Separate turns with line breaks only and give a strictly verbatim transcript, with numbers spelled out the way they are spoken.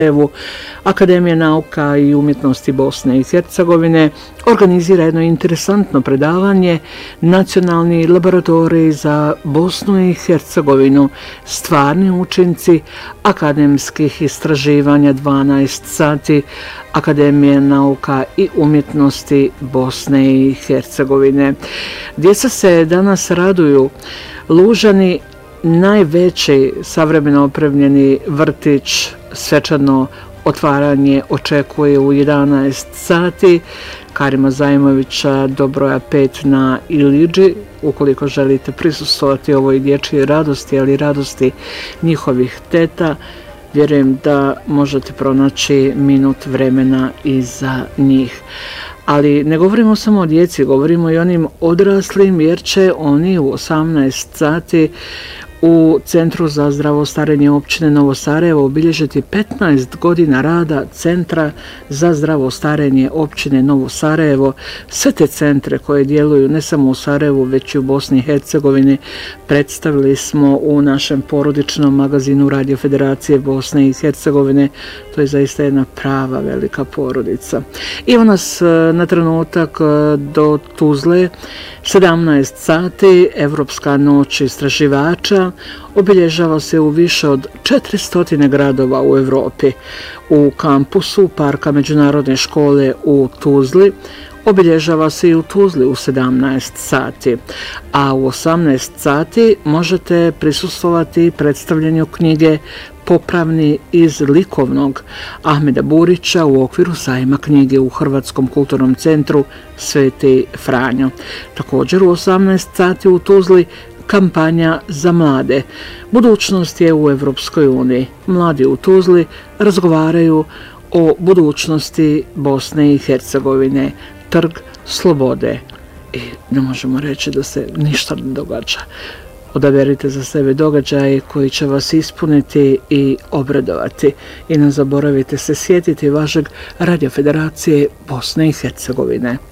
Evo, Akademija nauka i umjetnosti Bosne i Hercegovine organizira jedno interesantno predavanje Nacionalni laboratorij za Bosnu i Hercegovinu, stvarni učinci akademskih istraživanja dvanaest sati Akademije nauka i umjetnosti Bosne i Hercegovine. Djeca se danas raduju. Lužani, najveći savremeno opremljeni vrtić, svečano otvaranje očekuje u jedanaest sati. Karima Zajmovića do broja pet na Iliđi. Ukoliko želite prisustvovati ovoj dječjoj radosti, ali radosti njihovih teta, vjerujem da možete pronaći minut vremena i za njih. Ali ne govorimo samo o djeci, govorimo i onim odraslim, jer će oni u osamnaest sati u Centru za zdravo starenje općine Novo Sarajevo obilježiti petnaest godina rada Centra za zdravo starenje općine Novo Sarajevo. Sve te centre koje djeluju ne samo u Sarajevu, već i u Bosni i Hercegovini predstavili smo u našem porodičnom magazinu Radio Federacije Bosne i Hercegovine. To je zaista jedna prava velika porodica. Evo nas na trenutak do Tuzle, sedamnaest sati, Evropska noć istraživača. Obilježava se u više od četiristo gradova u Evropi. U kampusu Parka međunarodne škole u Tuzli obilježava se i u Tuzli u sedamnaest sati, a u osamnaest sati možete prisustvovati predstavljanju knjige Popravni iz likovnog Ahmeda Burića u okviru sajma knjige u Hrvatskom kulturnom centru Sveti Franjo. Također u osamnaest sati u Tuzli kampanja za mlade. Budućnost je u Evropskoj uniji. Mladi u Tuzli razgovaraju o budućnosti Bosne i Hercegovine. Trg slobode. I ne možemo reći da se ništa ne događa. Odaberite za sebe događaje koji će vas ispuniti i obradovati. I ne zaboravite se sjetiti vašeg Radio Federacije Bosne i Hercegovine.